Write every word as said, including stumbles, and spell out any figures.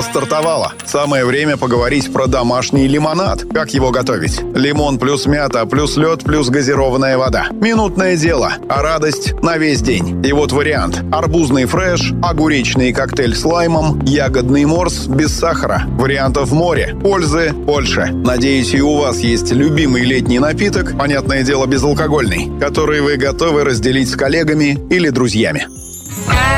стартовало. Самое время поговорить про домашний лимонад. Как его готовить? Лимон плюс мята, плюс лед, плюс газированная вода. Минутное дело, а радость на весь день. И вот вариант. Арбузный фреш, огуречный коктейль с лаймом, ягодный морс без сахара. Вариантов море. Пользы больше. Надеюсь, и у вас есть любимый летний напиток, понятное дело, безалкогольный, который вы готовы разделить с коллегами или друзьями.